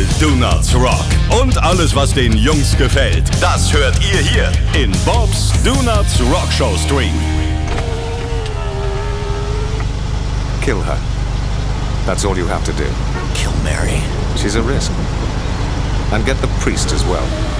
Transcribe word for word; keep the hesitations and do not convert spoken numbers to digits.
Do Nuts Rock. Und alles, was den Jungs gefällt, das hört ihr hier in Bob's Do Nuts Rock Show Stream. Kill her. That's all you have to do. Kill Mary. She's a risk. And get the priest as well.